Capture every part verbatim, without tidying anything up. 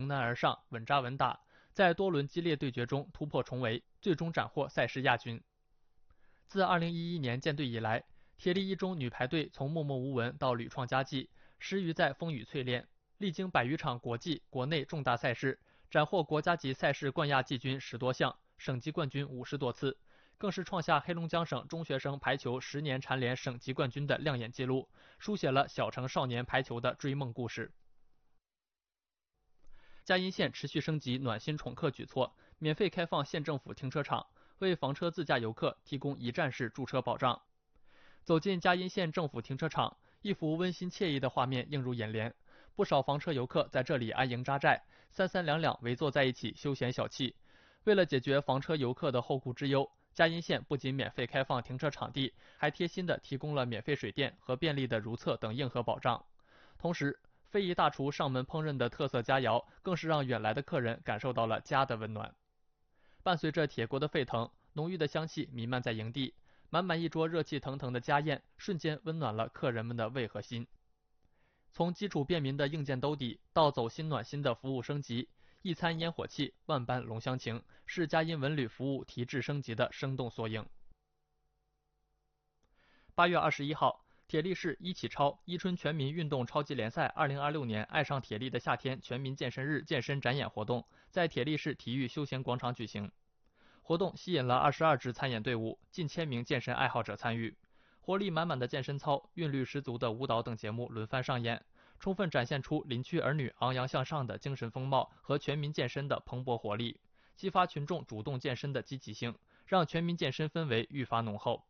难而上，稳扎稳打，在多轮激烈对决中突破重围，最终斩获赛事亚军。自二零一一年建队以来，铁力一中女排队从默默无闻到屡创佳绩，始于在风雨淬炼，历经百余场国际、国内重大赛事，斩获国家级赛事冠亚季军十多项，省级冠军五十多次，更是创下黑龙江省中学生排球十年蝉联省级冠军的亮眼纪录，书写了小城少年排球的追梦故事。嘉荫县持续升级暖心宠客举措，免费开放县政府停车场，为房车自驾游客提供一站式驻车保障。走进嘉荫县政府停车场，一幅温馨惬意的画面映入眼帘，不少房车游客在这里安营扎寨，三三两两围坐在一起休闲小憩。为了解决房车游客的后顾之忧，嘉荫县不仅免费开放停车场地，还贴心地提供了免费水电和便利的如厕等硬核保障。同时，非遗大厨上门烹饪的特色佳肴，更是让远来的客人感受到了家的温暖。伴随着铁锅的沸腾，浓郁的香气弥漫在营地，满满一桌热气腾腾的家宴，瞬间温暖了客人们的胃和心。从基础便民的硬件兜底，到走心暖心的服务升级，一餐烟火气，万般浓香情，是嘉荫文旅服务提质升级的生动缩影。八月二十一号，铁力市一起超伊春全民运动超级联赛二零二六年爱上铁力的夏天全民健身日健身展演活动在铁力市体育休闲广场举行。活动吸引了二十二支参演队伍，近千名健身爱好者参与。活力满满的健身操、韵律十足的舞蹈等节目轮番上演，充分展现出林区儿女昂扬向上的精神风貌和全民健身的蓬勃活力，激发群众主动健身的积极性，让全民健身氛围愈发浓厚。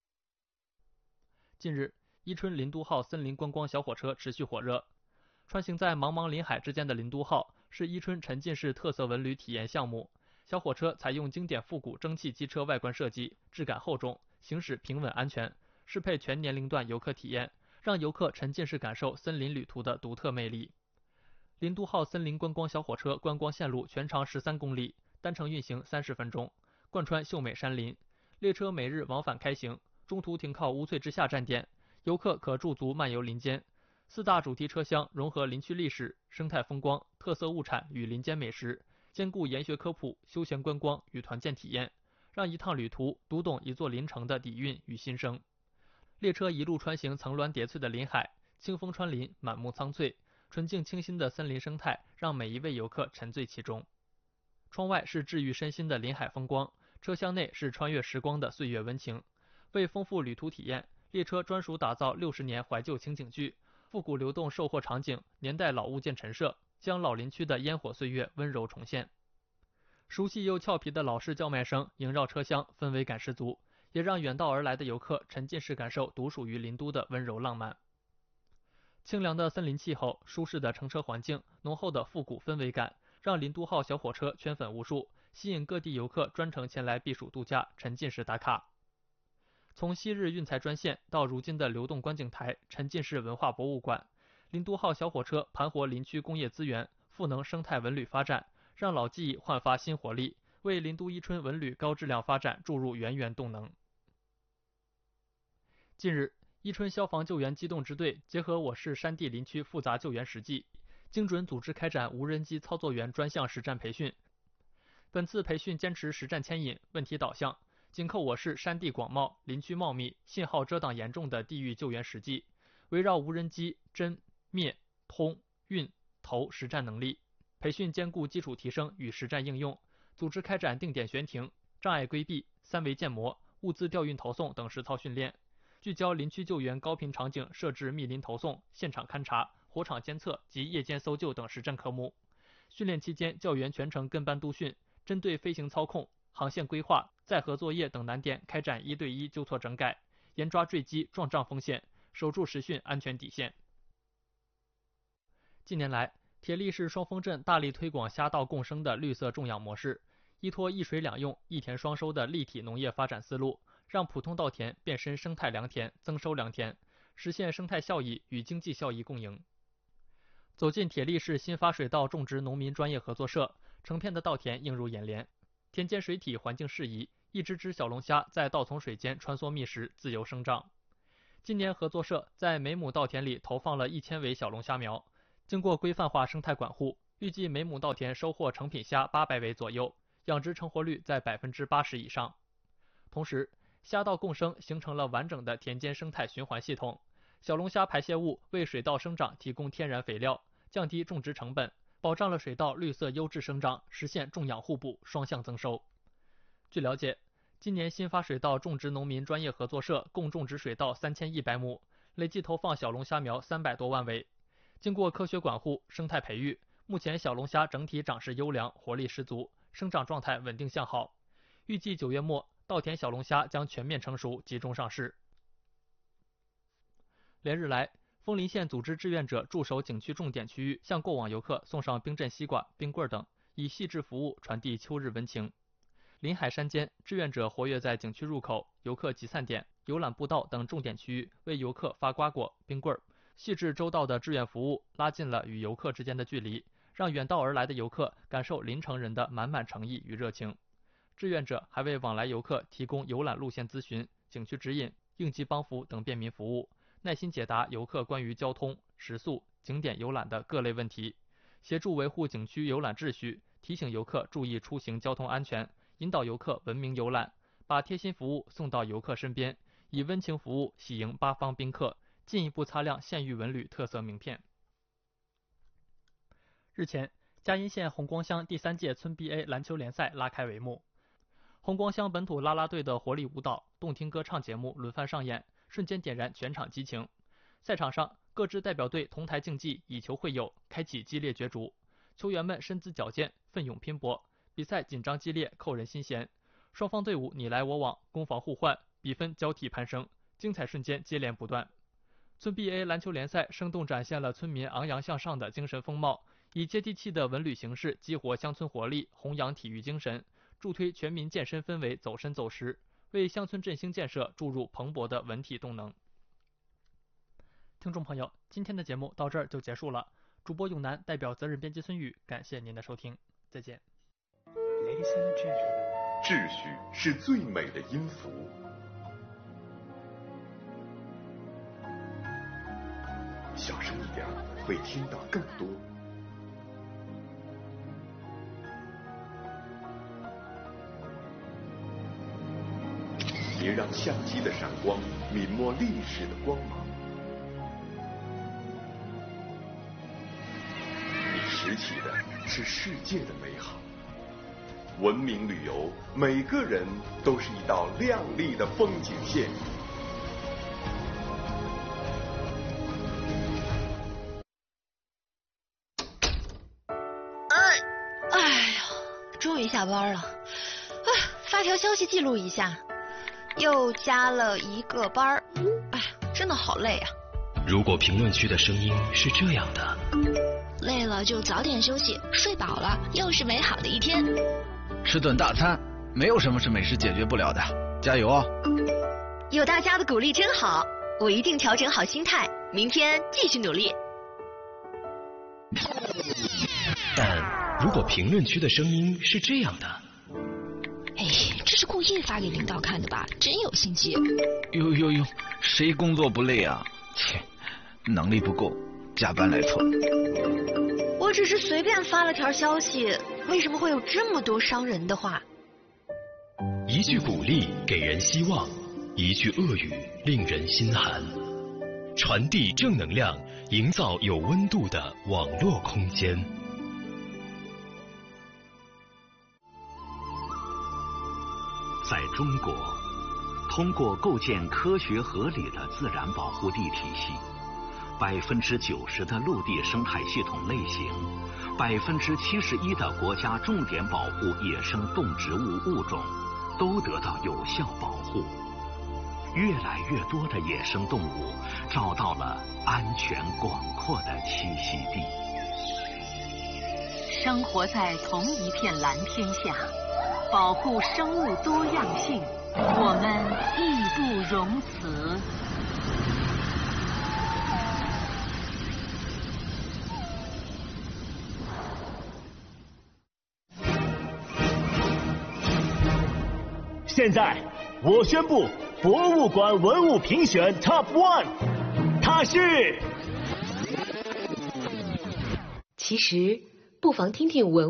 近日，伊春林都号森林观光小火车持续火热。穿行在茫茫林海之间的林都号是伊春沉浸式特色文旅体验项目。小火车采用经典复古蒸汽机车外观设计，质感厚重，行驶平稳安全，适配全年龄段游客体验，让游客沉浸式感受森林旅途的独特魅力。林都号森林观光小火车观光线路全长十三公里，单程运行三十分钟，贯穿秀美山林。列车每日往返开行，中途停靠乌翠之下站点，游客可驻足漫游林间。四大主题车厢融合林区历史、生态风光、特色物产与林间美食，兼顾研学科普、休闲观光与团建体验，让一趟旅途读懂一座林城的底蕴与心声。列车一路穿行层峦叠翠的林海，清风穿林，满目苍翠，纯净清新的森林生态让每一位游客沉醉其中。窗外是治愈身心的林海风光，车厢内是穿越时光的岁月温情。为丰富旅途体验，列车专属打造六十年怀旧情景剧，复古流动售货场景，年代老物件陈设，将老林区的烟火岁月温柔重现。熟悉又俏皮的老式叫卖声萦绕车厢，氛围感十足，也让远道而来的游客沉浸式感受独属于林都的温柔浪漫。清凉的森林气候，舒适的乘车环境，浓厚的复古氛围感，让林都号小火车圈粉无数，吸引各地游客专程前来避暑度假，沉浸式打卡。从昔日运材专线到如今的流动观景台、沉浸式文化博物馆，林都号小火车盘活林区工业资源，赋能生态文旅发展，让老记忆焕发新活力，为林都伊春文旅高质量发展注入源源动能。近日，伊春消防救援机动支队结合我市山地林区复杂救援实际，精准组织开展无人机操作员专项实战培训。本次培训坚持实战牵引、问题导向，紧扣我市山地广袤、林区茂密、信号遮挡严重的地域救援实际，围绕无人机侦、灭、通、运、投实战能力。培训兼顾基础提升与实战应用，组织开展定点悬停、障碍规避、三维建模、物资调运投送等实操训练，聚焦林区救援高频场景设置密林投送、现场勘查、火场监测及夜间搜救等实战科目。训练期间，教员全程跟班督训，针对飞行操控、航线规划、载荷作业等难点开展一对一纠错整改，严抓坠机撞障风险，守住实训安全底线。近年来，铁力市双峰镇大力推广虾稻共生的绿色种养模式，依托一水两用、一田双收的立体农业发展思路，让普通稻田变身生态良田、增收良田，实现生态效益与经济效益共赢。走进铁力市新发水稻种植农民专业合作社，成片的稻田映入眼帘，田间水体环境适宜，一只只小龙虾在稻丛水间穿梭觅食，自由生长。今年合作社在每亩稻田里投放了一千尾小龙虾苗，经过规范化生态管护， 预计每亩稻田收获成品虾八百尾左右，养殖成活率在百分之八十以上。同时，虾稻共生形成了完整的田间生态循环系统，小龙虾排泄物为水稻生长提供天然肥料，降低种植成本，保障了水稻绿色优质生长，实现种养互补，双向增收。据了解，今年新发水稻种植农民专业合作社共种植水稻三千一百亩，累计投放小龙虾苗三百多万尾。经过科学管护、生态培育，目前小龙虾整体长势优良，活力十足，生长状态稳定向好。预计九月末，稻田小龙虾将全面成熟，集中上市。连日来，枫林县组织志愿者驻守景区重点区域，向过往游客送上冰镇西瓜、冰棍等，以细致服务传递秋日温情。临海山间，志愿者活跃在景区入口、游客集散点、游览步道等重点区域，为游客发瓜果、冰棍儿。细致周到的志愿服务，拉近了与游客之间的距离，让远道而来的游客感受临城人的满满诚意与热情。志愿者还为往来游客提供游览路线咨询、景区指引、应急帮扶等便民服务，耐心解答游客关于交通、食宿、景点游览的各类问题，协助维护景区游览秩序，提醒游客注意出行交通安全，引导游客文明游览，把贴心服务送到游客身边，以温情服务喜迎八方宾客，进一步擦亮县域文旅特色名片。日前，嘉荫县红光乡第三届村 B A 篮球联赛拉开帷幕，红光乡本土啦啦队的活力舞蹈、动听歌唱节目轮番上演，瞬间点燃全场激情。赛场上，各支代表队同台竞技，以球会友，开启激烈角逐。球员们身姿矫健，奋勇拼搏，比赛紧张激烈，扣人心弦。双方队伍你来我往，攻防互换，比分交替攀升，精彩瞬间接连不断。村 B A 篮球联赛生动展现了村民昂扬向上的精神风貌，以接地气的文旅形式激活乡村活力，弘扬体育精神，助推全民健身氛围走深走实，为乡村振兴建设注入蓬勃的文体动能。听众朋友，今天的节目到这儿就结束了。主播永南代表责任编辑孙宇，感谢您的收听，再见。 秩序是最美的音符，小声一点会听到更多。别让相机的闪光泯没历史的光芒。你拾起的是世界的美好。文明旅游，每个人都是一道亮丽的风景线。 哎，哎呀，终于下班了。啊，发条消息记录一下，又加了一个班儿。哎，真的好累啊。 如果评论区的声音是这样的， 累了就早点休息，睡饱了又是美好的一天。 吃顿大餐，没有什么是美食解决不了的，加油哦！ 有大家的鼓励真好，我一定调整好心态，明天继续努力。 但如果评论区的声音是这样的， 哎，这是故意发给领导看的吧？真有心机。 呦呦呦，谁工作不累啊？切，能力不够，加班来凑。 我只是随便发了条消息，为什么会有这么多伤人的话？ 一句鼓励给人希望，一句恶语令人心寒。传递正能量，营造有温度的网络空间。 在中国，通过构建科学合理的自然保护地体系，百分之九十的陆地生态系统类型，百分之七十一的国家重点保护野生动植物物种，都得到有效保护。越来越多的野生动物找到了安全广阔的栖息地。 生活在同一片蓝天下，保护生物多样性，我们义不容辞。 现在，我宣布博物馆文物评选 Top One， 它是。 其实， 不妨听听文